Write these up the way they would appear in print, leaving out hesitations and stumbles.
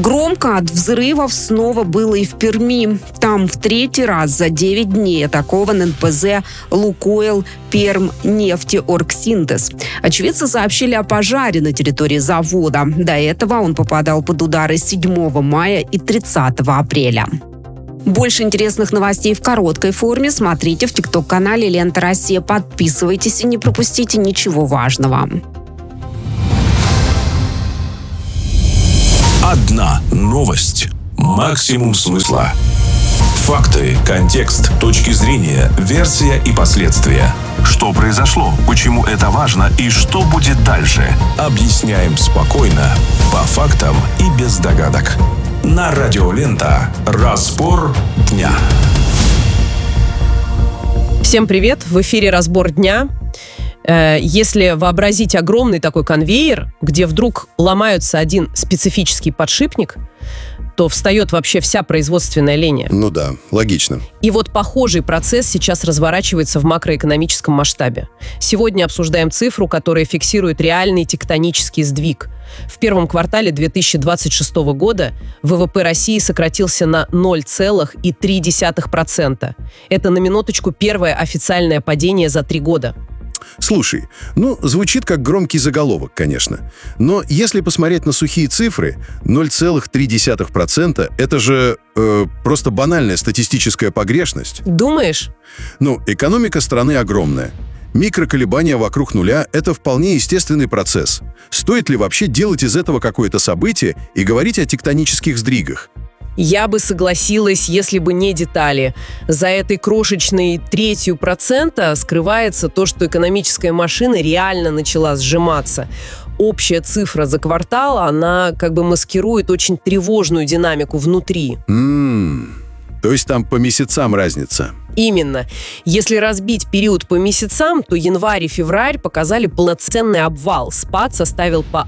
Громко от взрывов снова было и в Перми. Там в третий раз за 9 дней атакован НПЗ «Лукойл Пермнефтеоргсинтез». Очевидцы сообщили о пожаре на территории завода. До этого он попадал под удары 7 мая и 30 апреля. Больше интересных новостей в короткой форме смотрите в ТикТок-канале «Лента Россия». Подписывайтесь и не пропустите ничего важного. Одна новость. Максимум смысла. Факты, контекст, точки зрения, версия и последствия. Что произошло, почему это важно и что будет дальше. Объясняем спокойно, по фактам и без догадок. На радио «Лента». Разбор дня. Всем привет! В эфире «Разбор дня». Если вообразить огромный такой конвейер, где вдруг ломается один специфический подшипник, то встает вообще вся производственная линия. Ну да, логично. И вот похожий процесс сейчас разворачивается в макроэкономическом масштабе. Сегодня обсуждаем цифру, которая фиксирует реальный тектонический сдвиг. В первом квартале 2026 года ВВП России сократился на 0,3%. Это на минуточку первое официальное падение за 3 года. Слушай, звучит как громкий заголовок, конечно. Но если посмотреть на сухие цифры, 0,3% — это же просто банальная статистическая погрешность. Думаешь? Экономика страны огромная. Микроколебания вокруг нуля – это вполне естественный процесс. Стоит ли вообще делать из этого какое-то событие и говорить о тектонических сдвигах? Я бы согласилась, если бы не детали. За этой крошечной 0,3% скрывается то, что экономическая машина реально начала сжиматься. Общая цифра за квартал, она как бы маскирует очень тревожную динамику внутри. То есть там по месяцам разница? Именно. Если разбить период по месяцам, то январь и февраль показали полноценный обвал. Спад составил по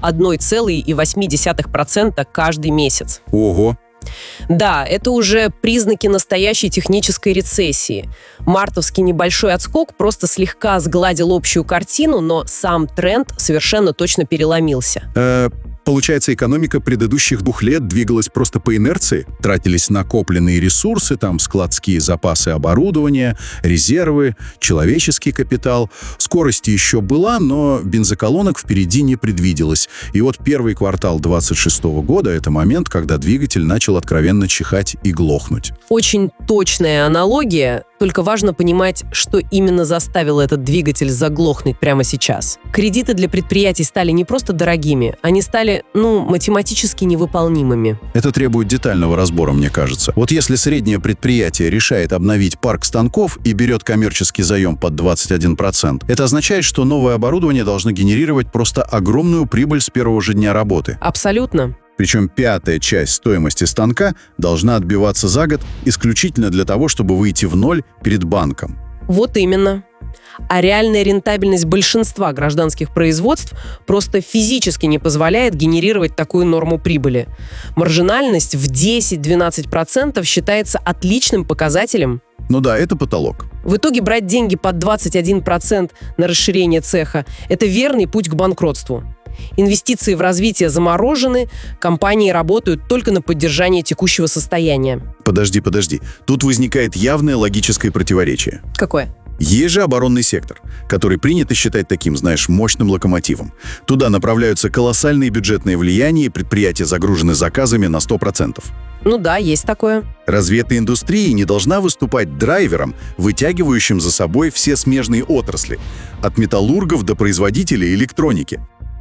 1,8% каждый месяц. Ого! Да, это уже признаки настоящей технической рецессии. Мартовский небольшой отскок просто слегка сгладил общую картину, но сам тренд совершенно точно переломился. Получается, экономика предыдущих 2 лет двигалась просто по инерции? Тратились накопленные ресурсы, складские запасы оборудования, резервы, человеческий капитал. Скорость еще была, но бензоколонок впереди не предвиделось. И вот первый квартал 2026 года — это момент, когда двигатель начал откровенно чихать и глохнуть. Очень точная аналогия, только важно понимать, что именно заставило этот двигатель заглохнуть прямо сейчас. Кредиты для предприятий стали не просто дорогими, они стали, математически невыполнимыми. Это требует детального разбора, мне кажется. Вот если среднее предприятие решает обновить парк станков и берет коммерческий заем под 21%, это означает, что новое оборудование должно генерировать просто огромную прибыль с первого же дня работы. Абсолютно. Причем 1/5 часть стоимости станка должна отбиваться за год исключительно для того, чтобы выйти в ноль перед банком. Вот именно. А реальная рентабельность большинства гражданских производств просто физически не позволяет генерировать такую норму прибыли. Маржинальность в 10-12% считается отличным показателем. Это потолок. В итоге брать деньги под 21% на расширение цеха – это верный путь к банкротству. Инвестиции в развитие заморожены, компании работают только на поддержание текущего состояния. Подожди. Тут возникает явное логическое противоречие. Какое? Есть же оборонный сектор, который принято считать таким, мощным локомотивом. Туда направляются колоссальные бюджетные влияния, и предприятия загружены заказами на 100%. Да, есть такое. Разве эта индустрия не должна выступать драйвером, вытягивающим за собой все смежные отрасли, от металлургов до производителей электроники?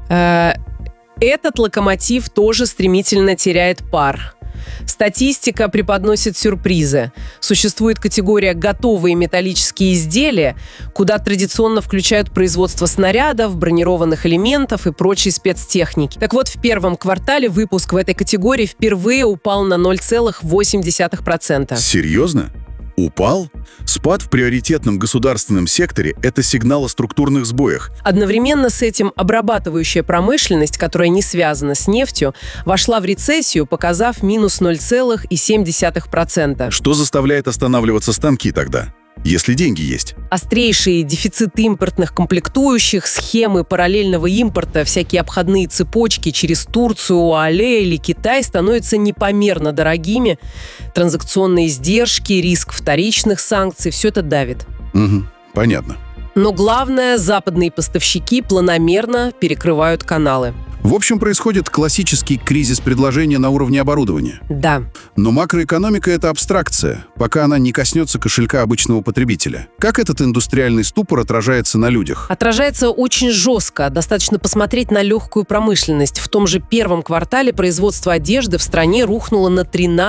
Этот локомотив тоже стремительно теряет пар. Статистика преподносит сюрпризы. Существует категория «готовые металлические изделия», куда традиционно включают производство снарядов, бронированных элементов и прочей спецтехники. Так вот, в первом квартале выпуск в этой категории впервые упал на 0,8%. Серьезно? Упал? Спад в приоритетном государственном секторе – это сигнал о структурных сбоях. Одновременно с этим обрабатывающая промышленность, которая не связана с нефтью, вошла в рецессию, показав минус 0,7%. Что заставляет останавливаться станки тогда? если деньги есть. Острейшие дефициты импортных комплектующих, схемы параллельного импорта, всякие обходные цепочки через Турцию, ОАЭ или Китай становятся непомерно дорогими. Транзакционные издержки, риск вторичных санкций – все это давит. Угу, понятно. Но главное, западные поставщики планомерно перекрывают каналы. В общем, происходит классический кризис предложения на уровне оборудования. Да. Но макроэкономика – это абстракция, пока она не коснется кошелька обычного потребителя. Как этот индустриальный ступор отражается на людях? Отражается очень жестко. Достаточно посмотреть на легкую промышленность. В том же первом квартале производство одежды в стране рухнуло на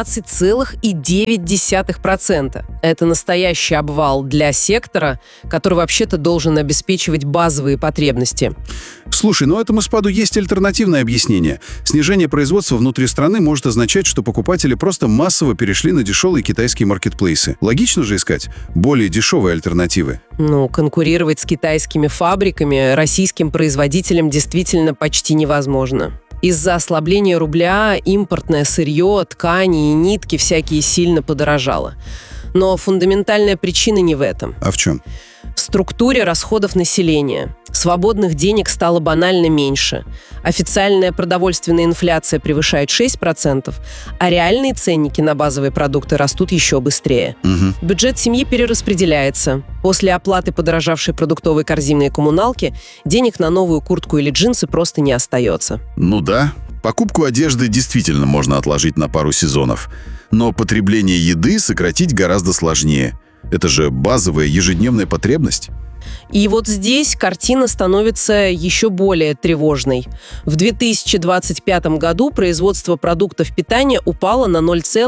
13,9%. Это настоящий обвал для сектора, который вообще-то должен обеспечивать базовые потребности. Слушай, ну этому спаду есть альтернативное объяснение. Снижение производства внутри страны может означать, что покупатели просто массово перешли на дешевые китайские маркетплейсы. Логично же искать более дешевые альтернативы. Конкурировать с китайскими фабриками российским производителям действительно почти невозможно. Из-за ослабления рубля импортное сырье, ткани и нитки всякие сильно подорожало. Но фундаментальная причина не в этом. А в чем? В структуре расходов населения. Свободных денег стало банально меньше. Официальная продовольственная инфляция превышает 6%, а реальные ценники на базовые продукты растут еще быстрее. Угу. Бюджет семьи перераспределяется. После оплаты подорожавшей продуктовой корзины и коммуналки денег на новую куртку или джинсы просто не остается. Ну да, покупку одежды действительно можно отложить на пару сезонов. Но потребление еды сократить гораздо сложнее. Это же базовая ежедневная потребность. И вот здесь картина становится еще более тревожной. В 2025 году производство продуктов питания упало на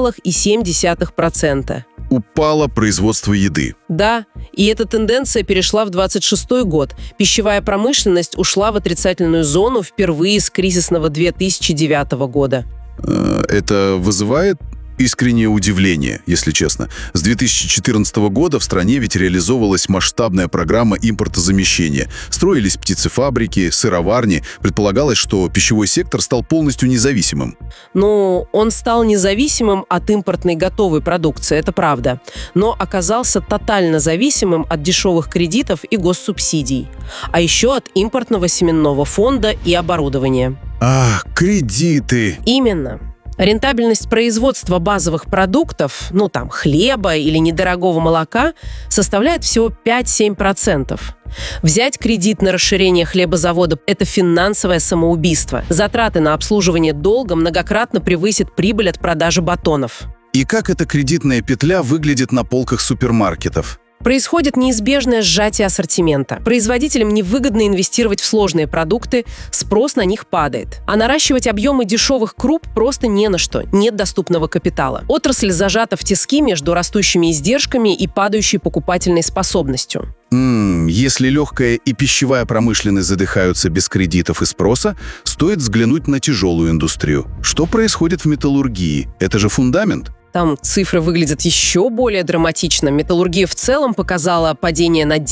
0,7%. Упало производство еды. Да, и эта тенденция перешла в 2026 год. Пищевая промышленность ушла в отрицательную зону впервые с кризисного 2009 года. Это вызывает искреннее удивление, если честно. С 2014 года в стране ведь реализовывалась масштабная программа импортозамещения. Строились птицефабрики, сыроварни. Предполагалось, что пищевой сектор стал полностью независимым. Он стал независимым от импортной готовой продукции, это правда. Но оказался тотально зависимым от дешевых кредитов и госсубсидий. А еще от импортного семенного фонда и оборудования. Кредиты! Именно. Рентабельность производства базовых продуктов, хлеба или недорогого молока, составляет всего 5-7%. Взять кредит на расширение хлебозавода – это финансовое самоубийство. Затраты на обслуживание долга многократно превысят прибыль от продажи батонов. И как эта кредитная петля выглядит на полках супермаркетов? Происходит неизбежное сжатие ассортимента. Производителям невыгодно инвестировать в сложные продукты, спрос на них падает. А наращивать объемы дешевых круп просто не на что, нет доступного капитала. Отрасль зажата в тиски между растущими издержками и падающей покупательной способностью. Если легкая и пищевая промышленность задыхаются без кредитов и спроса, стоит взглянуть на тяжелую индустрию. Что происходит в металлургии? Это же фундамент. Там цифры выглядят еще более драматично. Металлургия в целом показала падение на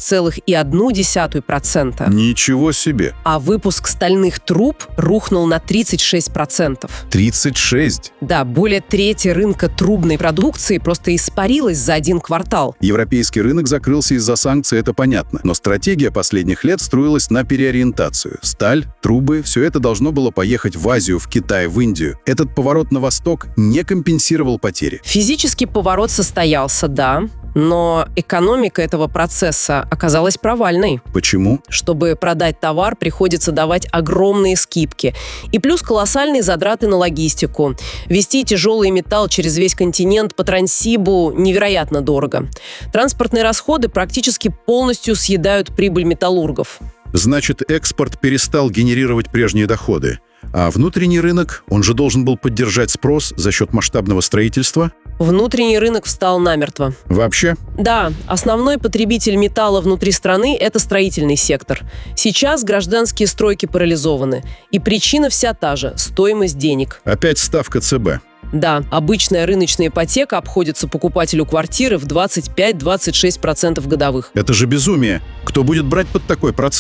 10,1%. Ничего себе! А выпуск стальных труб рухнул на 36%. 36? Да, более трети рынка трубной продукции просто испарилась за один квартал. Европейский рынок закрылся из-за санкций, это понятно. Но стратегия последних лет строилась на переориентацию. Сталь, трубы – все это должно было поехать в Азию, в Китай, в Индию. Этот поворот на восток не компенсировал потери. Физически поворот состоялся, да, но экономика этого процесса оказалась провальной. Почему? Чтобы продать товар, приходится давать огромные скидки. И плюс колоссальные затраты на логистику. Везти тяжелый металл через весь континент по Транссибу невероятно дорого. Транспортные расходы практически полностью съедают прибыль металлургов. Значит, экспорт перестал генерировать прежние доходы. А внутренний рынок, он же должен был поддержать спрос за счет масштабного строительства? Внутренний рынок встал намертво. Вообще? Да, основной потребитель металла внутри страны – это строительный сектор. Сейчас гражданские стройки парализованы. И причина вся та же – стоимость денег. Опять ставка ЦБ. Да, обычная рыночная ипотека обходится покупателю квартиры в 25-26% годовых. Это же безумие. Кто будет брать под такой процент?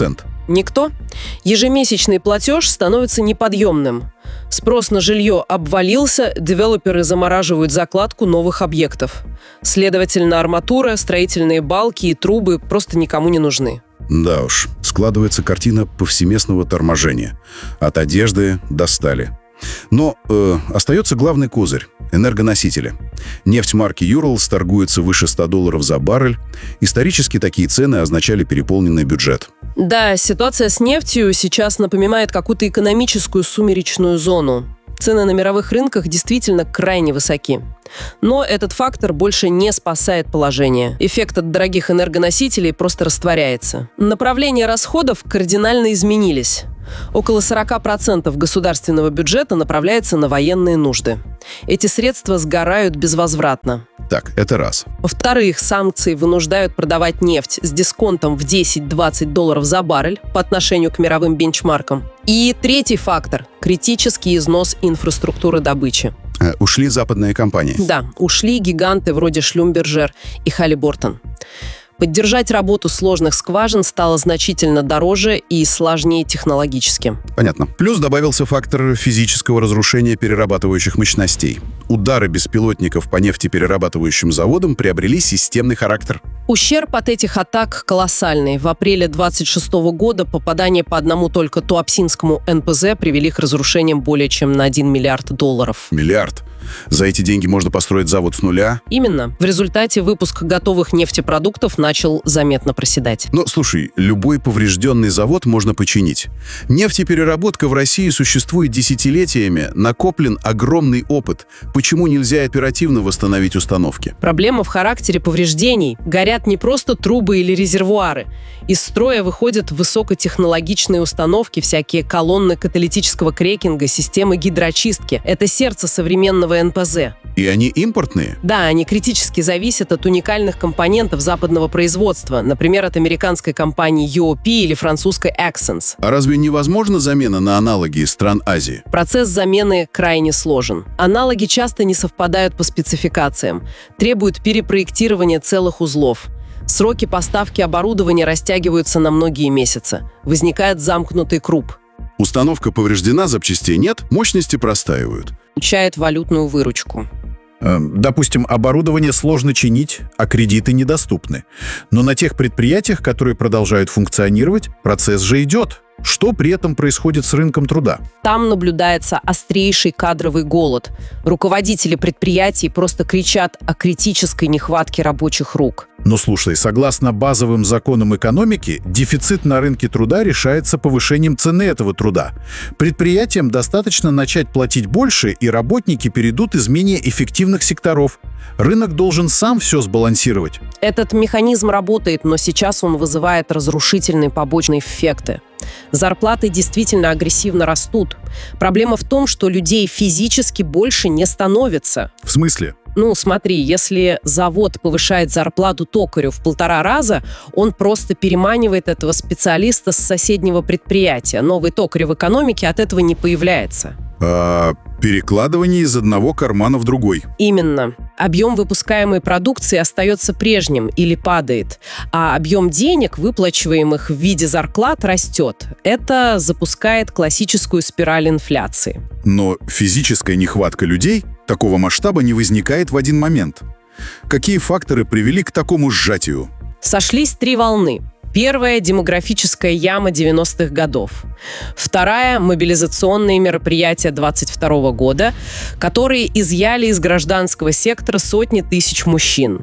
Никто. Ежемесячный платеж становится неподъемным. Спрос на жилье обвалился, девелоперы замораживают закладку новых объектов. Следовательно, арматура, строительные балки и трубы просто никому не нужны. Да уж, складывается картина повсеместного торможения. От одежды до стали. Но остается главный козырь – энергоносители. Нефть марки «Юралс» торгуется выше $100 за баррель. Исторически такие цены означали переполненный бюджет. Да, ситуация с нефтью сейчас напоминает какую-то экономическую сумеречную зону. Цены на мировых рынках действительно крайне высоки. Но этот фактор больше не спасает положение. Эффект от дорогих энергоносителей просто растворяется. Направления расходов кардинально изменились. Около 40% государственного бюджета направляется на военные нужды. Эти средства сгорают безвозвратно. Так, это раз. Во-вторых, санкции вынуждают продавать нефть с дисконтом в $10-20 за баррель по отношению к мировым бенчмаркам. И третий фактор – критический износ инфраструктуры добычи. Ушли западные компании. Да, ушли гиганты вроде Шлюмберджер и Халлибортон. Поддержать работу сложных скважин стало значительно дороже и сложнее технологически. Понятно. Плюс добавился фактор физического разрушения перерабатывающих мощностей. Удары беспилотников по нефтеперерабатывающим заводам приобрели системный характер. Ущерб от этих атак колоссальный. В апреле 2026 года попадания по одному только Туапсинскому НПЗ привели к разрушениям более чем на $1 миллиард. Миллиард? За эти деньги можно построить завод с нуля? Именно. В результате выпуск готовых нефтепродуктов начал заметно проседать. Но, слушай, любой поврежденный завод можно починить. Нефтепереработка в России существует десятилетиями, накоплен огромный опыт. Почему нельзя оперативно восстановить установки? Проблема в характере повреждений. Горят не просто трубы или резервуары. Из строя выходят высокотехнологичные установки, всякие колонны каталитического крекинга, системы гидроочистки. Это сердце современного НПЗ. И они импортные? Да, они критически зависят от уникальных компонентов западного производства, например, от американской компании UOP или французской Axens. А разве невозможна замена на аналоги из стран Азии? Процесс замены крайне сложен. Аналоги часто не совпадают по спецификациям, требуют перепроектирования целых узлов. Сроки поставки оборудования растягиваются на многие месяцы. Возникает замкнутый круг. Установка повреждена, запчастей нет, мощности простаивают. Получает валютную выручку. Допустим, оборудование сложно чинить, а кредиты недоступны. Но на тех предприятиях, которые продолжают функционировать, процесс же идет. Что при этом происходит с рынком труда? Там наблюдается острейший кадровый голод. Руководители предприятий просто кричат о критической нехватке рабочих рук. Но слушай, согласно базовым законам экономики, дефицит на рынке труда решается повышением цены этого труда. Предприятиям достаточно начать платить больше, и работники перейдут из менее эффективных секторов. Рынок должен сам все сбалансировать. Этот механизм работает, но сейчас он вызывает разрушительные побочные эффекты. Зарплаты действительно агрессивно растут. Проблема в том, что людей физически больше не становится. В смысле? Ну, смотри, если завод повышает зарплату токарю в 1,5 раза, он просто переманивает этого специалиста с соседнего предприятия. Новый токарь в экономике от этого не появляется. Перекладывание из одного кармана в другой. Именно. Объем выпускаемой продукции остается прежним или падает, а объем денег, выплачиваемых в виде зарплат, растет. Это запускает классическую спираль инфляции. Но физическая нехватка людей такого масштаба не возникает в один момент. Какие факторы привели к такому сжатию? Сошлись 3 волны. Первая – демографическая яма 90-х годов. Вторая – мобилизационные мероприятия 22 года, которые изъяли из гражданского сектора сотни тысяч мужчин.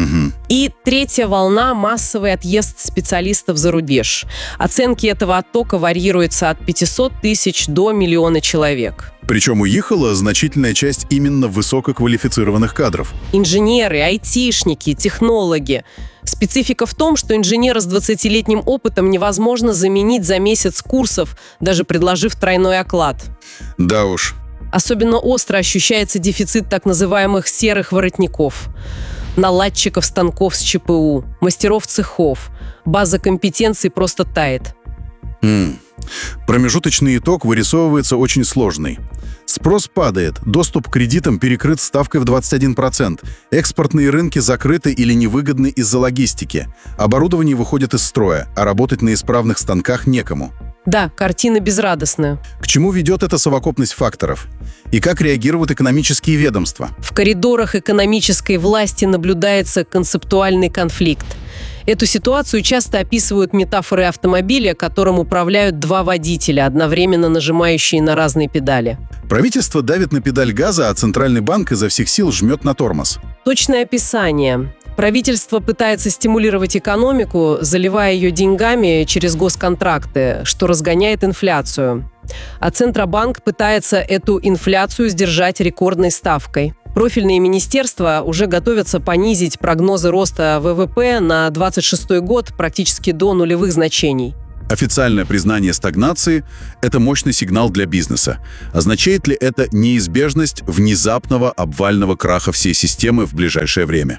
И третья волна – массовый отъезд специалистов за рубеж. Оценки этого оттока варьируются от 500 тысяч до 1 миллиона человек. Причем уехала значительная часть именно высококвалифицированных кадров. Инженеры, айтишники, технологи. Специфика в том, что инженера с 20-летним опытом невозможно заменить за месяц курсов, даже предложив тройной оклад. Да уж. Особенно остро ощущается дефицит так называемых серых воротников. Наладчиков станков с ЧПУ, мастеров цехов. База компетенций просто тает. Промежуточный итог вырисовывается очень сложный. Спрос падает, доступ к кредитам перекрыт ставкой в 21%, экспортные рынки закрыты или невыгодны из-за логистики, оборудование выходит из строя, а работать на исправных станках некому. Да, картина безрадостная. К чему ведет эта совокупность факторов? И как реагируют экономические ведомства? В коридорах экономической власти наблюдается концептуальный конфликт. Эту ситуацию часто описывают метафорой автомобиля, которым управляют два водителя, одновременно нажимающие на разные педали. Правительство давит на педаль газа, а Центральный банк изо всех сил жмет на тормоз. Точное описание. Правительство пытается стимулировать экономику, заливая ее деньгами через госконтракты, что разгоняет инфляцию. А Центробанк пытается эту инфляцию сдержать рекордной ставкой. Профильные министерства уже готовятся понизить прогнозы роста ВВП на 2026 год практически до нулевых значений. Официальное признание стагнации – это мощный сигнал для бизнеса. Означает ли это неизбежность внезапного обвального краха всей системы в ближайшее время?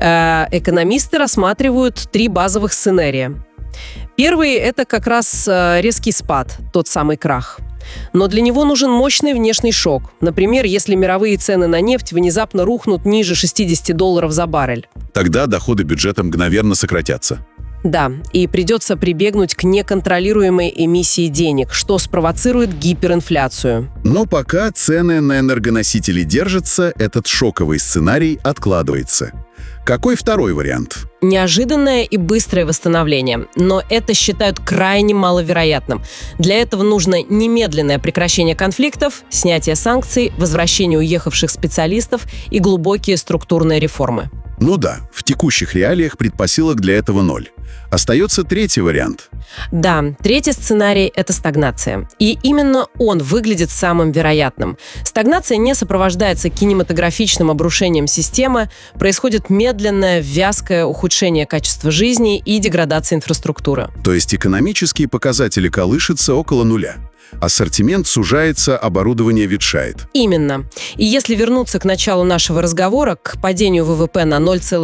Экономисты рассматривают 3 базовых сценария. Первый – это как раз резкий спад, тот самый крах. Но для него нужен мощный внешний шок. Например, если мировые цены на нефть внезапно рухнут ниже $60 за баррель. Тогда доходы бюджета мгновенно сократятся. Да, и придется прибегнуть к неконтролируемой эмиссии денег, что спровоцирует гиперинфляцию. Но пока цены на энергоносители держатся, этот шоковый сценарий откладывается. Какой второй вариант? Неожиданное и быстрое восстановление, но это считают крайне маловероятным. Для этого нужно немедленное прекращение конфликтов, снятие санкций, возвращение уехавших специалистов и глубокие структурные реформы. Ну да, в текущих реалиях предпосылок для этого 0. Остается третий вариант. Да, третий сценарий – это стагнация. И именно он выглядит самым вероятным. Стагнация не сопровождается кинематографичным обрушением системы, происходит медленное, вязкое ухудшение качества жизни и деградация инфраструктуры. То есть экономические показатели колышутся около 0. Ассортимент сужается, оборудование ветшает. Именно. И если вернуться к началу нашего разговора, к падению ВВП на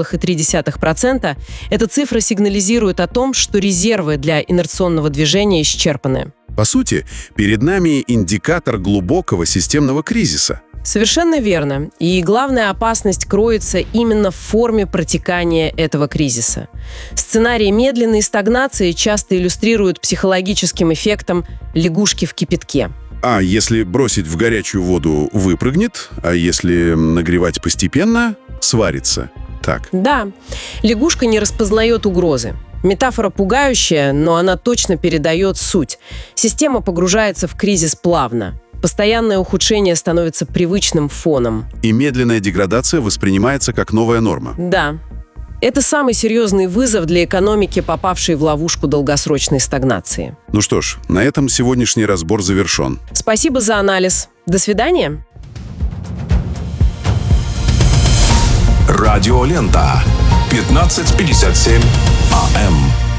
0,3%, эта цифра сигнализирует о том, что резервы для инерционного движения исчерпаны. По сути, перед нами индикатор глубокого системного кризиса. Совершенно верно. И главная опасность кроется именно в форме протекания этого кризиса. Сценарии медленной стагнации часто иллюстрируют психологическим эффектом лягушки в кипятке. А если бросить в горячую воду, выпрыгнет, а если нагревать постепенно, сварится. Так. Да, лягушка не распознает угрозы. Метафора пугающая, но она точно передает суть. Система погружается в кризис плавно. Постоянное ухудшение становится привычным фоном. И медленная деградация воспринимается как новая норма. Да. Это самый серьезный вызов для экономики, попавшей в ловушку долгосрочной стагнации. Ну что ж, на этом сегодняшний разбор завершен. Спасибо за анализ. До свидания. Радиолента. 15:57 АМ.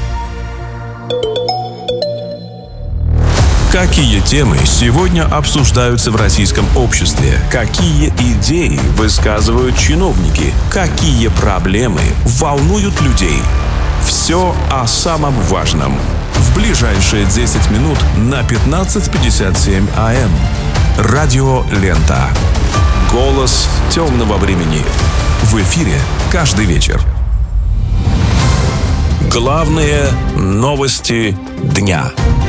Какие темы сегодня обсуждаются в российском обществе? Какие идеи высказывают чиновники? Какие проблемы волнуют людей? Все о самом важном. В ближайшие 10 минут на 15:57 АМ. Радиолента. Голос темного времени. В эфире каждый вечер. Главные новости дня.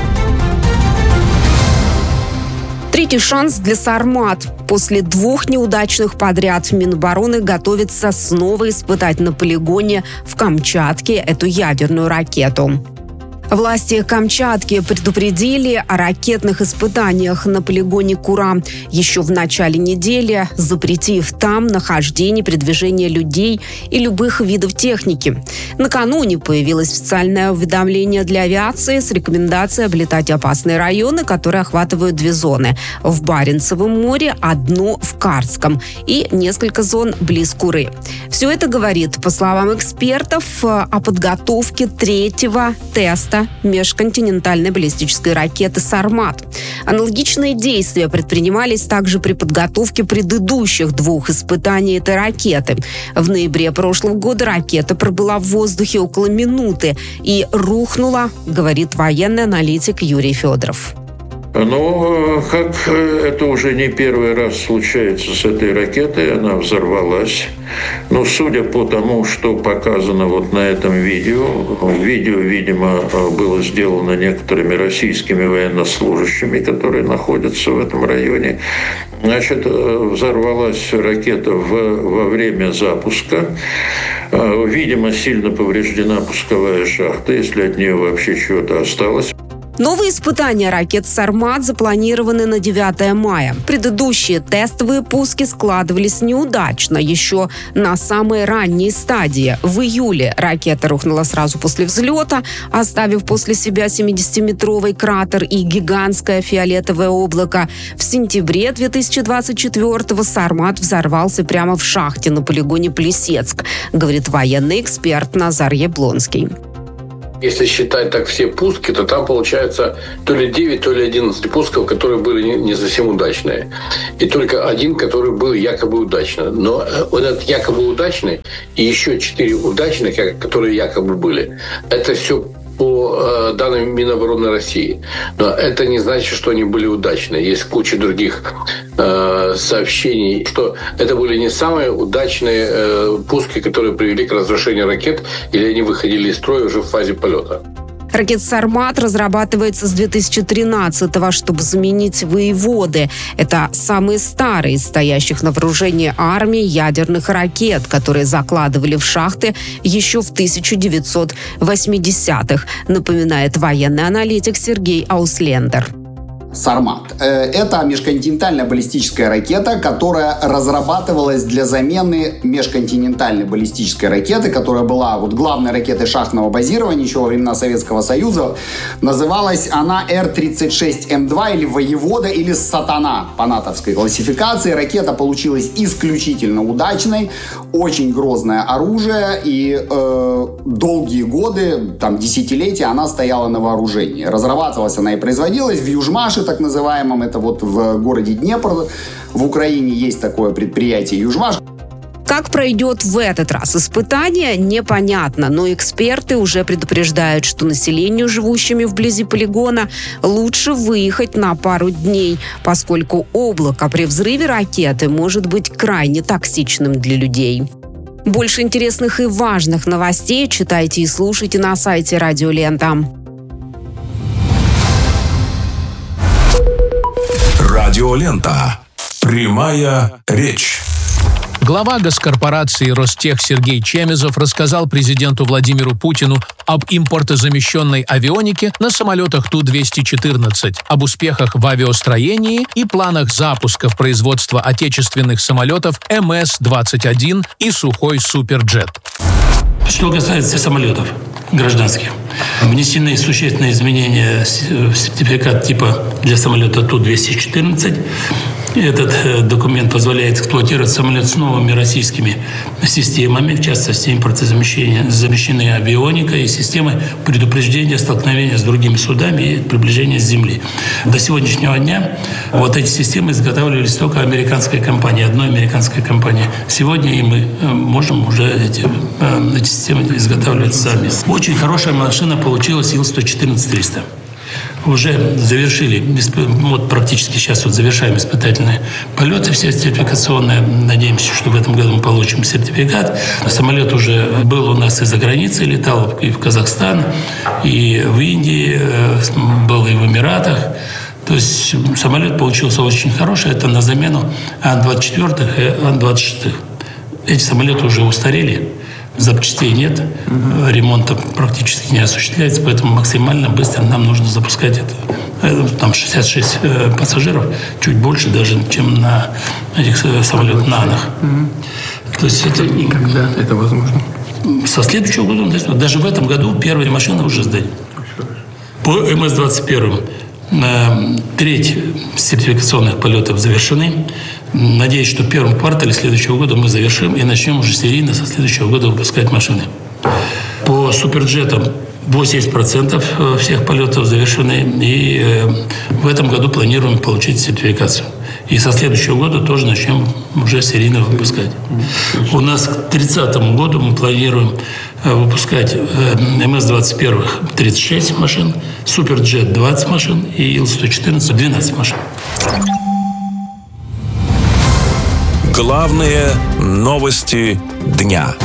Третий шанс для «Сармат». После 2 неудачных подряд Минобороны готовится снова испытать на полигоне в Камчатке эту ядерную ракету. Власти Камчатки предупредили о ракетных испытаниях на полигоне Кура еще в начале недели, запретив там нахождение, передвижение людей и любых видов техники. Накануне появилось официальное уведомление для авиации с рекомендацией облетать опасные районы, которые охватывают 2 зоны – в Баренцевом море, 1 в Карском и несколько зон близ Куры. Все это говорит, по словам экспертов, о подготовке 3-го теста старта межконтинентальной баллистической ракеты «Сармат». Аналогичные действия предпринимались также при подготовке предыдущих 2 испытаний этой ракеты. В ноябре прошлого года ракета пробыла в воздухе около минуты и рухнула, говорит военный аналитик Юрий Федоров. Но как это уже не первый раз случается с этой ракетой, она взорвалась. Но судя по тому, что показано вот на этом видео, видимо, было сделано некоторыми российскими военнослужащими, которые находятся в этом районе. Значит, взорвалась ракета во время запуска. Видимо, сильно повреждена пусковая шахта, если от нее вообще что-то осталось. Новые испытания ракет «Сармат» запланированы на 9 мая. Предыдущие тестовые пуски складывались неудачно еще на самой ранней стадии. В июле ракета рухнула сразу после взлета, оставив после себя 70-метровый кратер и гигантское фиолетовое облако. В сентябре 2024-го «Сармат» взорвался прямо в шахте на полигоне Плесецк, говорит военный эксперт Назар Яблонский. Если считать так все пуски, то там получается то ли 9, то ли 11 пусков, которые были не совсем удачные. И только один, который был якобы удачный. Но вот этот якобы удачный и еще 4 удачных, которые якобы были, это все по данным Минобороны России. Но это не значит, что они были удачные. Есть куча других сообщений, что это были не самые удачные пуски, которые привели к разрушению ракет, или они выходили из строя уже в фазе полета. Ракета «Сармат» разрабатывается с 2013-го, чтобы заменить «Воеводы». Это самые старые из стоящих на вооружении армии ядерных ракет, которые закладывали в шахты еще в 1980-х, напоминает военный аналитик Сергей Ауслендер. «Сармат» — это межконтинентальная баллистическая ракета, которая разрабатывалась для замены межконтинентальной баллистической ракеты, которая была вот главной ракетой шахтного базирования еще во времена Советского Союза. Называлась она Р-36М2 или «Воевода» или «Сатана» по натовской классификации. Ракета получилась исключительно удачной, очень грозное оружие, и долгие годы, там десятилетия, она стояла на вооружении. Разрабатывалась она и производилась в Южмаше, так называемом, это вот в городе Днепр, в Украине есть такое предприятие «Южмаш». Как пройдет в этот раз испытание, непонятно, но эксперты уже предупреждают, что населению, живущему вблизи полигона, лучше выехать на пару дней, поскольку облако при взрыве ракеты может быть крайне токсичным для людей. Больше интересных и важных новостей читайте и слушайте на сайте Радио Лента. Радио Лента. Прямая речь. Глава госкорпорации «Ростех» Сергей Чемезов рассказал президенту Владимиру Путину об импортозамещенной авионике на самолетах Ту-214, об успехах в авиастроении и планах запусков производства отечественных самолетов МС-21 и Сухой Суперджет. Что касается самолетов гражданских, внесены существенные изменения в сертификат типа для самолета Ту-214. Этот документ позволяет эксплуатировать самолет с новыми российскими системами, в частности, импортозамещены авионика и системы предупреждения столкновения с другими судами и приближения с земли. До сегодняшнего дня вот эти системы изготавливались только американской компанией, одной американской компанией. Сегодня и мы можем уже эти системы изготавливать сами. Очень хорошая машина получилась Ил-114-300. Уже завершили, вот практически сейчас вот завершаем испытательные полеты все сертификационные. Надеемся, что в этом году мы получим сертификат. Самолет уже был у нас и за границей, летал и в Казахстан, и в Индии, был и в Эмиратах. То есть самолет получился очень хороший. Это на замену Ан-24 и Ан-26. Эти самолеты уже устарели. Запчастей нет, ремонта практически не осуществляется, поэтому максимально быстро нам нужно запускать это. Там 66 пассажиров, чуть больше даже, чем на этих самолетах на Анах. То есть это... И когда это возможно? Со следующего года, даже в этом году первые машины уже сдали. По МС-21 треть сертификационных полетов завершены. Надеюсь, что в первом квартале следующего года мы завершим и начнем уже серийно со следующего года выпускать машины. По По суперджетам 80% всех полетов завершены. И в этом году планируем получить сертификацию. И со следующего года тоже начнем уже серийно выпускать. У нас к 30 году мы планируем выпускать МС-21 36 машин, Суперджет 20 машин и Ил-114 12 машин. Главные новости дня.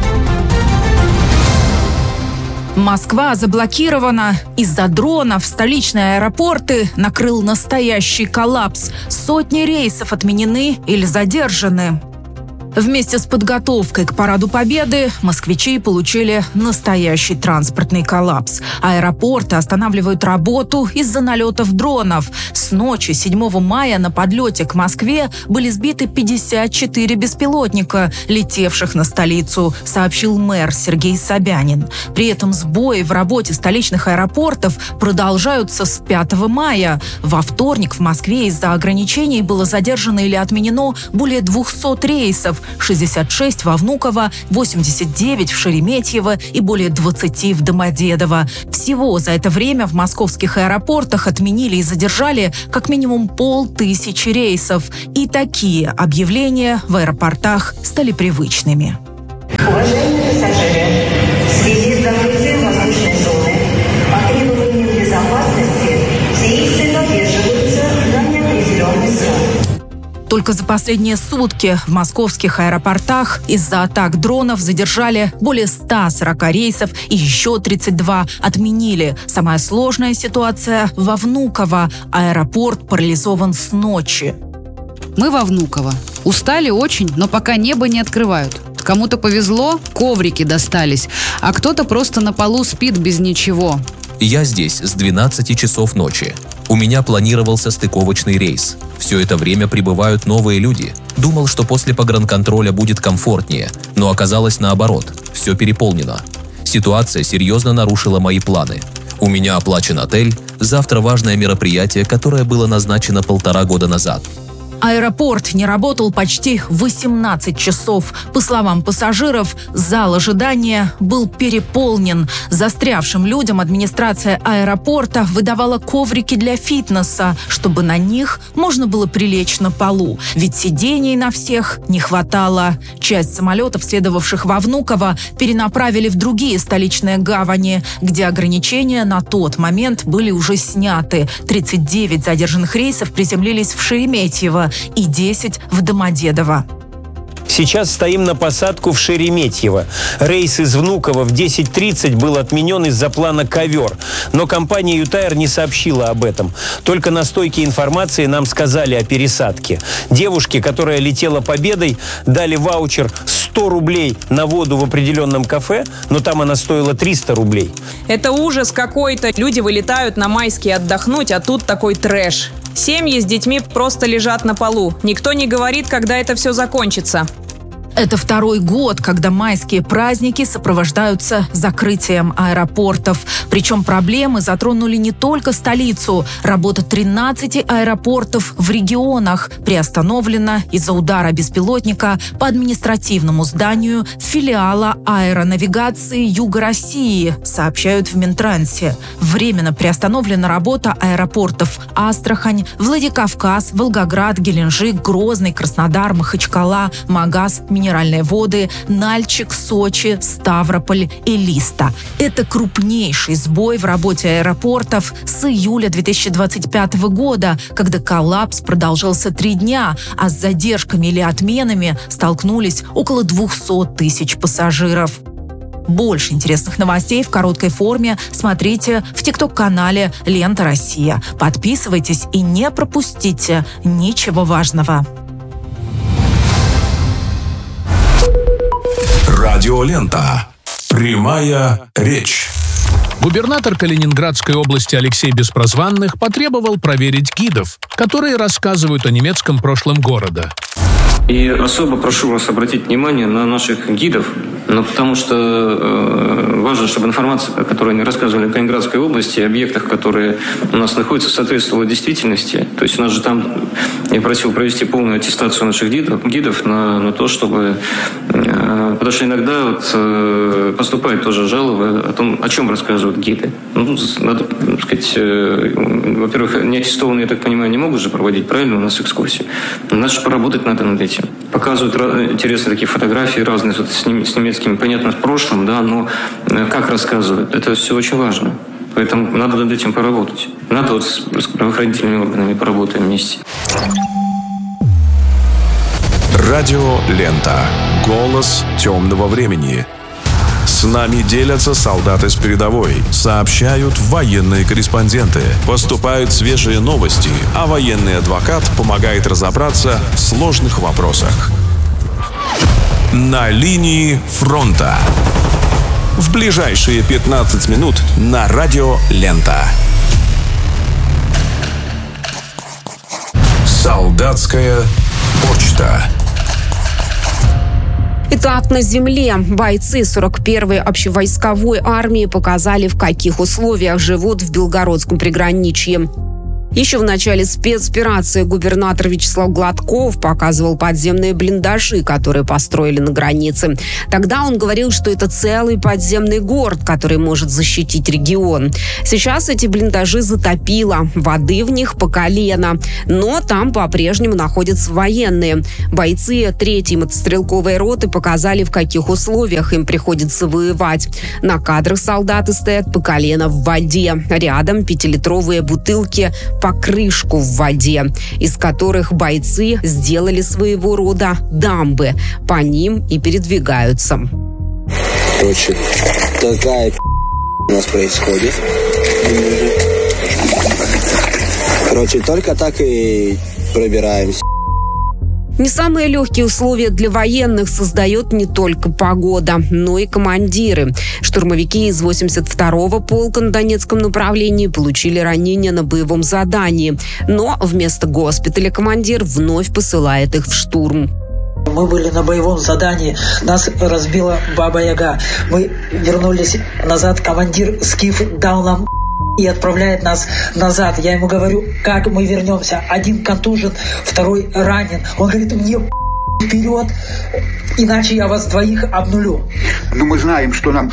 Москва заблокирована. Из-за дронов столичные аэропорты накрыл настоящий коллапс. Сотни рейсов отменены или задержаны. Вместе с подготовкой к Параду Победы москвичи получили настоящий транспортный коллапс. Аэропорты останавливают работу из-за налетов дронов. С ночи 7 мая на подлете к Москве были сбиты 54 беспилотника, летевших на столицу, сообщил мэр Сергей Собянин. При этом сбои в работе столичных аэропортов продолжаются с 5 мая. Во вторник в Москве из-за ограничений было задержано или отменено более 200 рейсов. 66 во Внуково, 89 в Шереметьево и более 20 в Домодедово. Всего за это время в московских аэропортах отменили и задержали как минимум 500 рейсов. И такие объявления в аэропортах стали привычными. Уважаемые пассажиры, в связи с закрытием воздушной зоны по требованиям безопасности все рейсы задерживаются на неопределенный срок. Только за последние сутки в московских аэропортах из-за атак дронов задержали более 140 рейсов и еще 32 отменили. Самая сложная ситуация во Внуково. Аэропорт парализован с ночи. Мы во Внуково. Устали очень, но пока небо не открывают. Кому-то повезло, коврики достались, а кто-то просто на полу спит без ничего. Я здесь с 12 часов ночи. У меня планировался стыковочный рейс. Все это время прибывают новые люди. Думал, что после погранконтроля будет комфортнее, но оказалось наоборот. Все переполнено. Ситуация серьезно нарушила мои планы. У меня оплачен отель, завтра важное мероприятие, которое было назначено 1,5 года назад. Аэропорт не работал почти 18 часов. По словам пассажиров, зал ожидания был переполнен. Застрявшим людям администрация аэропорта выдавала коврики для фитнеса, чтобы на них можно было прилечь на полу. Ведь сидений на всех не хватало. Часть самолетов, следовавших во Внуково, перенаправили в другие столичные гавани, где ограничения на тот момент были уже сняты. 39 задержанных рейсов приземлились в Шереметьево и 10 в Домодедово. Сейчас стоим на посадку в Шереметьево. Рейс из Внуково в 10:30 был отменен из-за плана «Ковер». Но компания «Ютаир» не сообщила об этом. Только на стойке информации нам сказали о пересадке. Девушке, которая летела Победой, дали ваучер 100 рублей на воду в определенном кафе, но там она стоила 300 рублей. Это ужас какой-то. Люди вылетают на майские отдохнуть, а тут такой трэш. Семьи с детьми просто лежат на полу. Никто не говорит, когда это все закончится. Это второй год, когда майские праздники сопровождаются закрытием аэропортов. Причем проблемы затронули не только столицу. Работа 13 аэропортов в регионах приостановлена из-за удара беспилотника по административному зданию филиала аэронавигации Юга России, сообщают в Минтрансе. Временно приостановлена работа аэропортов Астрахань, Владикавказ, Волгоград, Геленджик, Грозный, Краснодар, Махачкала, Магаз, Минеральные воды, Нальчик, Сочи, Ставрополь и Листа. Это крупнейший сбой в работе аэропортов с июля 2025 года, когда коллапс продолжался 3 дня, а с задержками или отменами столкнулись около 200 тысяч пассажиров. Больше интересных новостей в короткой форме смотрите в ТикТок-канале «Лента Россия». Подписывайтесь и не пропустите ничего важного. Радиолента. Прямая речь. Губернатор Калининградской области Алексей Беспрозванных потребовал проверить гидов, которые рассказывают о немецком прошлом города. И особо прошу вас обратить внимание на наших гидов, потому что важно, чтобы информация, которую они рассказывали в Калининградской области, о объектах, которые у нас находятся, соответствовала действительности. То есть у нас же там Я просил провести полную аттестацию наших гидов на то, чтобы... Потому что иногда поступают тоже жалобы о том, о чем рассказывают гиды. Надо, так сказать, во-первых, неаттестованные, я так понимаю, не могут же проводить правильно у нас экскурсии. Надо же поработать надо над этим. Показывают интересные такие фотографии разные с немецким, понятно, в прошлом, да, но как рассказывают, это все очень важно. Поэтому надо над этим поработать. Надо вот с правоохранительными органами поработаем вместе. Радио «Лента». Голос темного времени. С нами делятся солдаты с передовой, сообщают военные корреспонденты, поступают свежие новости, а военный адвокат помогает разобраться в сложных вопросах. На линии фронта. В ближайшие 15 минут на радио «Лента». Солдатская почта. Итак, на земле бойцы 41-й общевойсковой армии показали, в каких условиях живут в Белгородском приграничье. Еще в начале спецоперации губернатор Вячеслав Гладков показывал подземные блиндажи, которые построили на границе. Тогда он говорил, что это целый подземный город, который может защитить регион. Сейчас эти блиндажи затопило, воды в них по колено. Но там по-прежнему находятся военные. Бойцы 3-й мотострелковой роты показали, в каких условиях им приходится воевать. На кадрах солдаты стоят по колено в воде. Рядом 5-литровые бутылки покрышку в воде, из которых бойцы сделали своего рода дамбы. По ним и передвигаются. Короче, такая у нас происходит. Короче, только так и пробираемся. Не самые легкие условия для военных создает не только погода, но и командиры. Штурмовики из 82-го полка на Донецком направлении получили ранения на боевом задании. Но вместо госпиталя командир вновь посылает их в штурм. Мы были на боевом задании, нас разбила Баба-Яга. Мы вернулись назад, командир Скиф дал нам и отправляет нас назад. Я ему говорю, как мы вернемся. Один контужен, второй ранен. Он говорит, мне вперед, иначе я вас двоих обнулю. Но мы знаем, что нам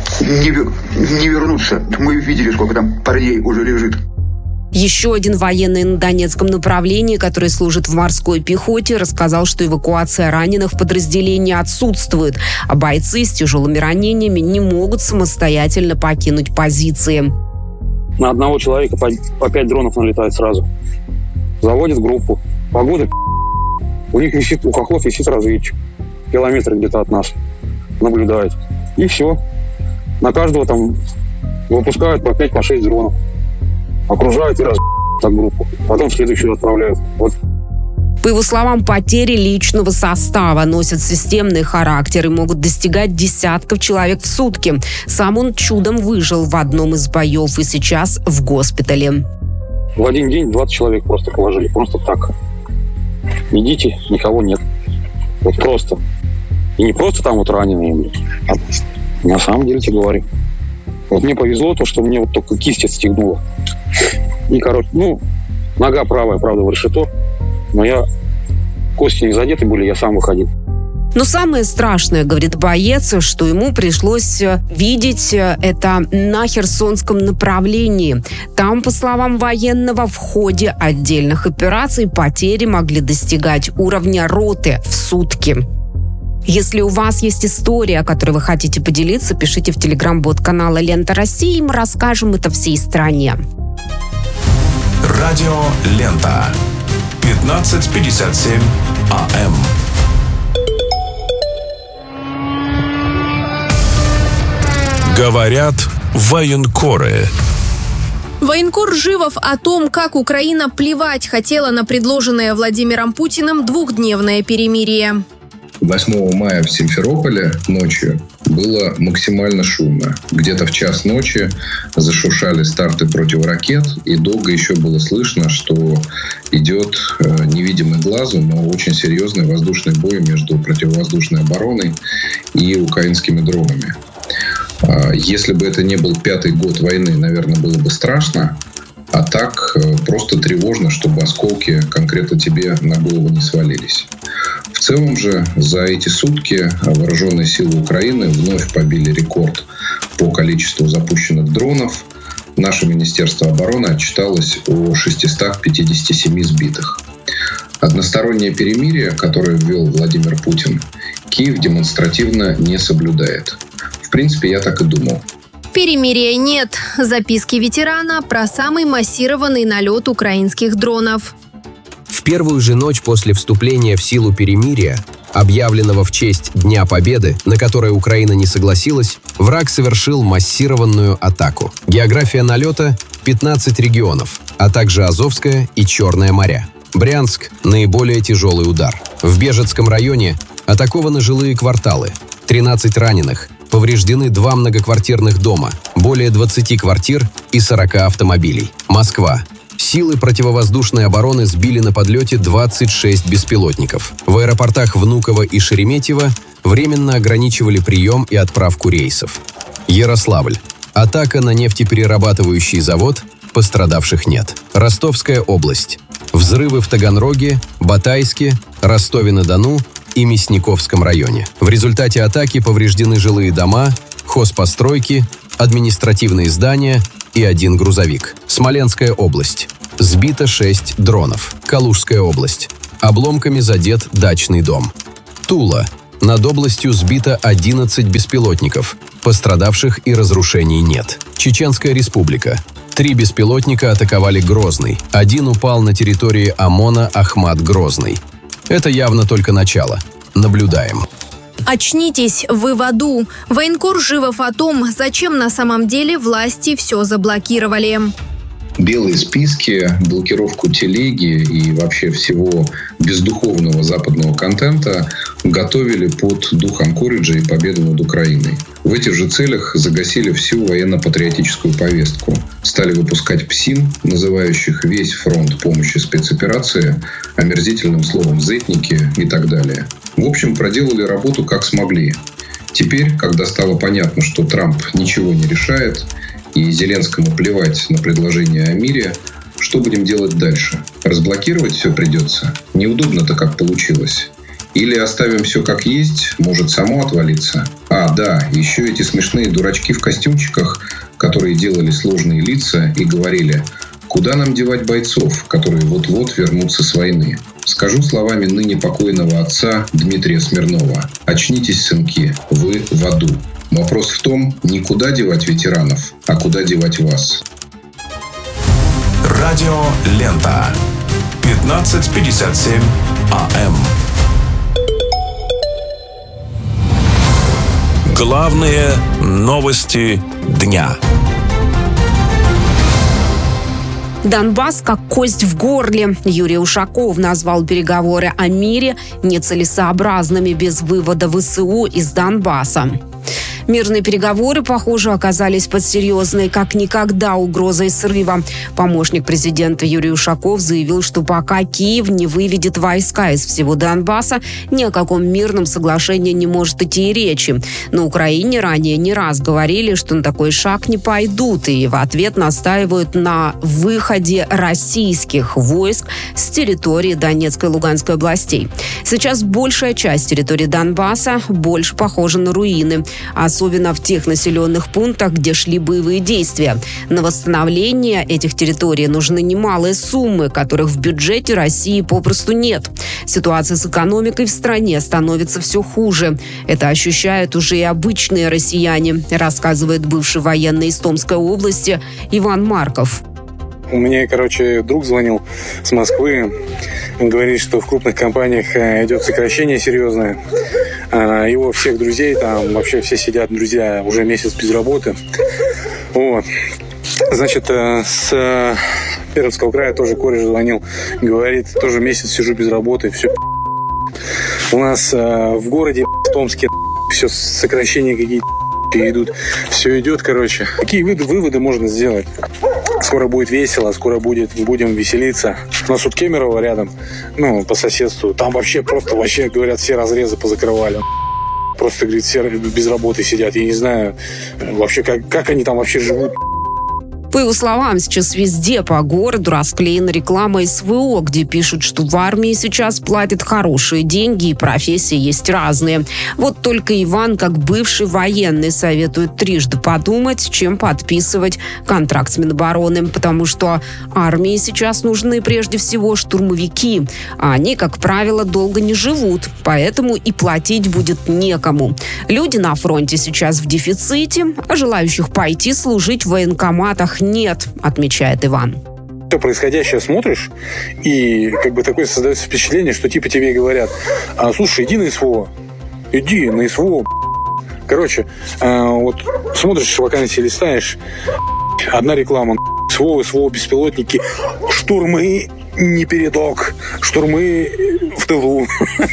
не вернуться. Мы видели, сколько там парней уже лежит. Еще один военный на Донецком направлении, который служит в морской пехоте, рассказал, что эвакуация раненых в подразделении отсутствует, а бойцы с тяжелыми ранениями не могут самостоятельно покинуть позиции. На одного человека по 5 дронов налетает сразу. Заводит группу. Погода у них висит, у хохлов висит разведчик. Километр где-то от нас. Наблюдает. И все. На каждого там выпускают по 5-6 дронов. Окружают и так группу. Потом следующую отправляют. Вот. По его словам, потери личного состава носят системный характер и могут достигать десятков человек в сутки. Сам он чудом выжил в одном из боев и сейчас в госпитале. В один день 20 человек просто положили. Просто так. Идите, никого нет. Вот просто. И не просто там вот раненые, а на самом деле тебе говорю. Вот мне повезло то, что мне вот только кисть отстегнула. И, короче, нога правая, правда, в решето. Но кости не задеты были, я сам выходил. Но самое страшное, говорит боец, что ему пришлось видеть это на Херсонском направлении. Там, по словам военного, в ходе отдельных операций потери могли достигать уровня роты в сутки. Если у вас есть история, о которой вы хотите поделиться, пишите в телеграм-бот канала «Лента России», и мы расскажем это всей стране. Радио «Лента». 15:57 АМ. Говорят военкоры. Военкор Живов о том, как Украина плевать хотела на предложенное Владимиром Путиным двухдневное перемирие. 8 мая в Симферополе ночью было максимально шумно. Где-то в час ночи зашуршали старты противоракет, и долго еще было слышно, что идет невидимый глазу, но очень серьезный воздушный бой между противовоздушной обороной и украинскими дронами. Если бы это не был 5-й год войны, наверное, было бы страшно. А так просто тревожно, чтобы осколки конкретно тебе на голову не свалились. В целом же за эти сутки вооруженные силы Украины вновь побили рекорд по количеству запущенных дронов. Наше Министерство обороны отчиталось о 657 сбитых. Одностороннее перемирие, которое ввел Владимир Путин, Киев демонстративно не соблюдает. В принципе, я так и думал. Перемирия нет. Записки ветерана про самый массированный налет украинских дронов. В первую же ночь после вступления в силу перемирия, объявленного в честь Дня Победы, на которое Украина не согласилась, враг совершил массированную атаку. География налета – 15 регионов, а также Азовское и Черное моря. Брянск – наиболее тяжелый удар. В Бежецком районе атакованы жилые кварталы, 13 раненых, повреждены 2 многоквартирных дома, более 20 квартир и 40 автомобилей. Москва. Силы противовоздушной обороны сбили на подлете 26 беспилотников. В аэропортах Внуково и Шереметьево временно ограничивали прием и отправку рейсов. Ярославль. Атака на нефтеперерабатывающий завод, пострадавших нет. Ростовская область. Взрывы в Таганроге, Батайске, Ростове-на-Дону и Мясниковском районе. В результате атаки повреждены жилые дома, хозпостройки, административные здания и 1 грузовик. Смоленская область. Сбито 6 дронов. Калужская область. Обломками задет дачный дом. Тула. Над областью сбито 11 беспилотников. Пострадавших и разрушений нет. Чеченская республика. 3 беспилотника атаковали Грозный. 1 упал на территории ОМОНа Ахмат-Грозный. Это явно только начало. Наблюдаем. Очнитесь, вы в аду. Военкор Живов о том, зачем на самом деле власти все заблокировали. Белые списки, блокировку телеги и вообще всего бездуховного западного контента готовили под дух Анкориджа и победу над Украиной. В этих же целях загасили всю военно-патриотическую повестку. Стали выпускать ПСИН, называющих весь фронт помощи спецоперации омерзительным словом «зетники» и так далее. В общем, проделали работу как смогли. Теперь, когда стало понятно, что Трамп ничего не решает, и Зеленскому плевать на предложение о мире, что будем делать дальше? Разблокировать все придется? Неудобно-то как получилось. Или оставим все как есть, может само отвалиться? А, да, еще эти смешные дурачки в костюмчиках, которые делали сложные лица и говорили: куда нам девать бойцов, которые вот-вот вернутся с войны? Скажу словами ныне покойного отца Дмитрия Смирнова: очнитесь, сынки, вы в аду. Вопрос в том, не куда девать ветеранов, а куда девать вас. Радио Лента. 15:57 АМ. Главные новости дня. Донбасс как кость в горле. Юрий Ушаков назвал переговоры о мире нецелесообразными без вывода ВСУ из Донбасса. Мирные переговоры, похоже, оказались под серьезной как никогда угрозой срыва. Помощник президента Юрий Ушаков заявил, что пока Киев не выведет войска из всего Донбасса, ни о каком мирном соглашении не может идти и речи. На Украине ранее не раз говорили, что на такой шаг не пойдут, и в ответ настаивают на выходе российских войск с территории Донецкой и Луганской областей. Сейчас большая часть территории Донбасса больше похожа на руины, особенно в тех населенных пунктах, где шли боевые действия. На восстановление этих территорий нужны немалые суммы, которых в бюджете России попросту нет. Ситуация с экономикой в стране становится все хуже. Это ощущают уже и обычные россияне, рассказывает бывший военный из Томской области Иван Марков. У меня, друг звонил с Москвы. Он говорит, что в крупных компаниях идет сокращение серьезное. Его всех друзей, там вообще все сидят, друзья, уже месяц без работы. Вот. Значит, с Пермского края тоже кореш звонил. Говорит, тоже месяц сижу без работы, все. У нас в городе, в Томске, все сокращения какие-то идут. Все идет, Какие выводы можно сделать? Скоро будет весело, скоро будем веселиться. У нас тут Кемерово рядом, по соседству. Там вообще, говорят, все разрезы позакрывали. Просто, говорит, все без работы сидят. Я не знаю вообще, как они там вообще живут. По его словам, сейчас везде по городу расклеена реклама СВО, где пишут, что в армии сейчас платят хорошие деньги и профессии есть разные. Вот только Иван, как бывший военный, советует трижды подумать, чем подписывать контракт с Минобороны, потому что армии сейчас нужны прежде всего штурмовики, а они, как правило, долго не живут, поэтому и платить будет некому. Люди на фронте сейчас в дефиците, а желающих пойти служить в военкоматах нет, отмечает Иван. Все происходящее смотришь, и как бы такое создается впечатление, что типа тебе говорят: слушай, иди на СВО. Иди на СВО. Короче, вот смотришь вакансии, листаешь, одна реклама: СВО, беспилотники, штурмы не передок, штурмы в тылу.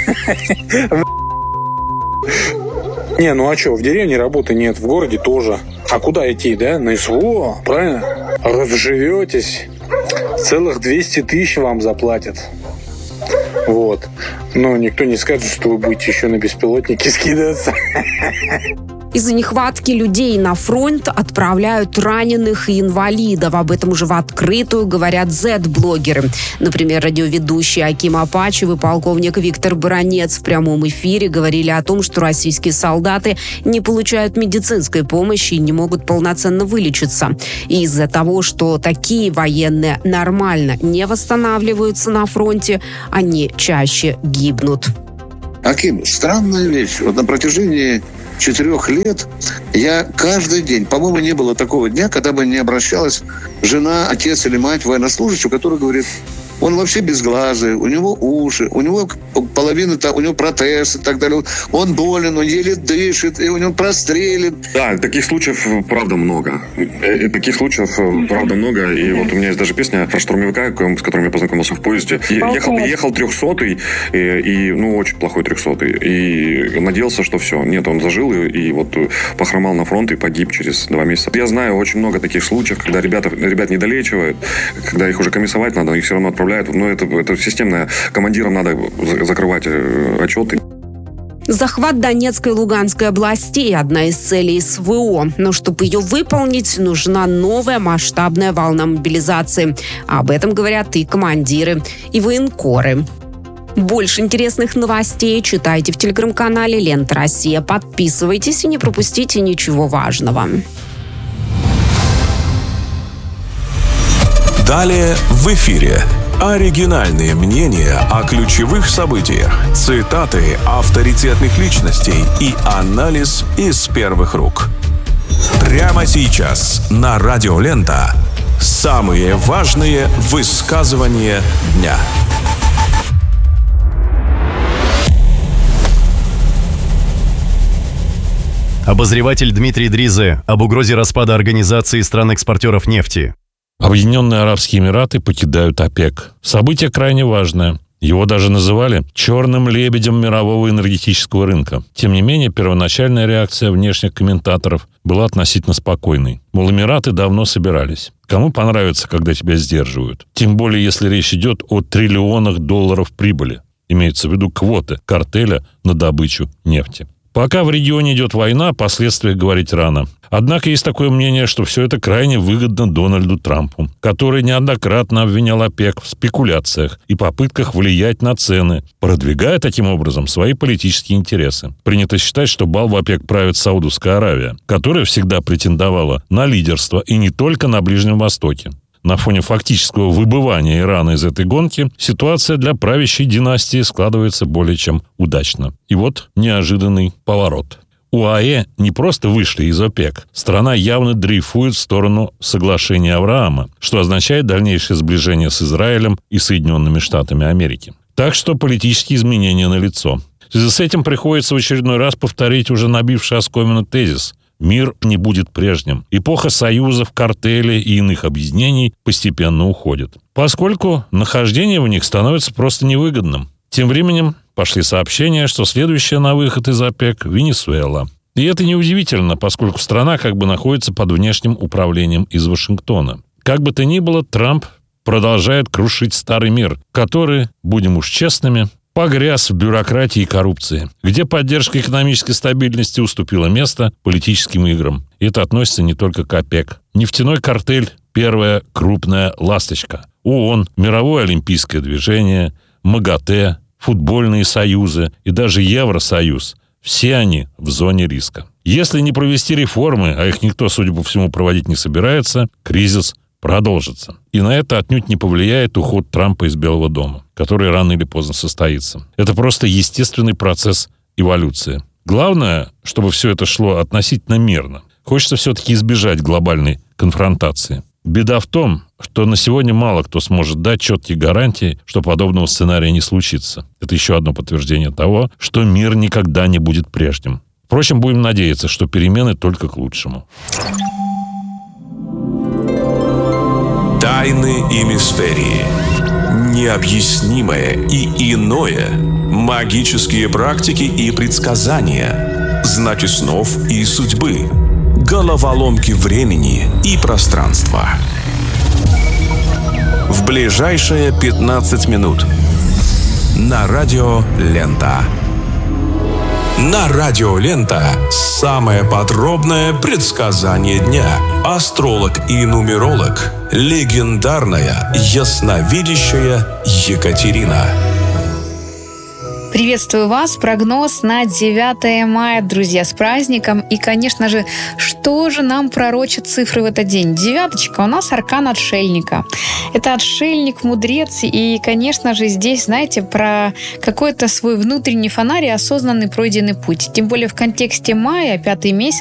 Не, ну а что, в деревне работы нет, в городе тоже. А куда идти, да? На СВО, правильно? Разживетесь, целых 200 тысяч вам заплатят. Вот. Но никто не скажет, что вы будете еще на беспилотники скидываться. Из-за нехватки людей на фронт отправляют раненых и инвалидов. Об этом уже в открытую говорят Z-блогеры. Например, радиоведущие Аким Апачев и полковник Виктор Баранец в прямом эфире говорили о том, что российские солдаты не получают медицинской помощи и не могут полноценно вылечиться. И из-за того, что такие военные нормально не восстанавливаются на фронте, они чаще гибнут. Аким, странная вещь. Вот на протяжении 4 лет я каждый день, по-моему, не было такого дня, когда бы не обращалась жена, отец или мать военнослужащего, который говорит: он вообще безглазый, у него уши, у него половина, у него протез и так далее. Он болен, он еле дышит, и у него прострелен. Да, таких случаев, правда, много. И вот у меня есть даже песня про штурмовика, с которым я познакомился в поезде. Ехал 300-й, и очень плохой 300-й. И надеялся, что все. Нет, он зажил и вот похромал на фронт и погиб через 2 месяца. Я знаю очень много таких случаев, когда ребят не долечивают, когда их уже комиссовать надо, их все равно отправляют. Но это системное. Командирам надо закрывать отчеты. Захват Донецкой и Луганской областей – одна из целей СВО. Но чтобы ее выполнить, нужна новая масштабная волна мобилизации. Об этом говорят и командиры, и военкоры. Больше интересных новостей читайте в телеграм-канале «Лента Россия». Подписывайтесь и не пропустите ничего важного. Далее в эфире. Оригинальные мнения о ключевых событиях, цитаты авторитетных личностей и анализ из первых рук. Прямо сейчас на Радио Лента самые важные высказывания дня. Обозреватель Дмитрий Дризе об угрозе распада организации стран-экспортеров нефти. Объединенные Арабские Эмираты покидают ОПЕК. Событие крайне важное. Его даже называли «черным лебедем мирового энергетического рынка». Тем не менее, первоначальная реакция внешних комментаторов была относительно спокойной. Мол, Эмираты давно собирались. Кому понравится, когда тебя сдерживают? Тем более, если речь идет о триллионах долларов прибыли. Имеется в виду квоты картеля на добычу нефти. Пока в регионе идет война, о последствиях говорить рано. Однако есть такое мнение, что все это крайне выгодно Дональду Трампу, который неоднократно обвинял ОПЕК в спекуляциях и попытках влиять на цены, продвигая таким образом свои политические интересы. Принято считать, что бал в ОПЕК правит Саудовская Аравия, которая всегда претендовала на лидерство и не только на Ближнем Востоке. На фоне фактического выбывания Ирана из этой гонки ситуация для правящей династии складывается более чем удачно. И вот неожиданный поворот. УАЭ не просто вышли из ОПЕК. Страна явно дрейфует в сторону соглашения Авраама, что означает дальнейшее сближение с Израилем и Соединенными Штатами Америки. Так что политические изменения налицо. В связи с этим приходится в очередной раз повторить уже набивший оскомину тезис: мир не будет прежним. Эпоха союзов, картелей и иных объединений постепенно уходит, поскольку нахождение в них становится просто невыгодным. Тем временем пошли сообщения, что следующая на выход из ОПЕК – Венесуэла. И это неудивительно, поскольку страна как бы находится под внешним управлением из Вашингтона. Как бы то ни было, Трамп продолжает крушить старый мир, который, будем уж честными, погряз в бюрократии и коррупции, где поддержка экономической стабильности уступила место политическим играм. И это относится не только к ОПЕК. Нефтяной картель – первая крупная ласточка. ООН, Мировое олимпийское движение, МАГАТЭ, футбольные союзы и даже Евросоюз – все они в зоне риска. Если не провести реформы, а их никто, судя по всему, проводить не собирается, кризис продолжится. И на это отнюдь не повлияет уход Трампа из Белого дома, который рано или поздно состоится. Это просто естественный процесс эволюции. Главное, чтобы все это шло относительно мирно. Хочется все-таки избежать глобальной конфронтации. Беда в том, что на сегодня мало кто сможет дать четкие гарантии, что подобного сценария не случится. Это еще одно подтверждение того, что мир никогда не будет прежним. Впрочем, будем надеяться, что перемены только к лучшему. Тайны и мистерии. Необъяснимое и иное. Магические практики и предсказания. Знаки снов и судьбы. Головоломки времени и пространства. В ближайшие 15 минут. На радио «Лента». На радио «Лента» самое подробное предсказание дня. Астролог и нумеролог, легендарная ясновидящая Екатерина. Приветствую вас. Прогноз на 9 мая, друзья, с праздником. И, конечно же, что же нам пророчат цифры в этот день? 9 у нас аркан отшельника. Это отшельник, мудрец. И, конечно же, здесь, знаете, про какой-то свой внутренний фонарь и осознанный пройденный путь. Тем более в контексте мая, 5-й месяц,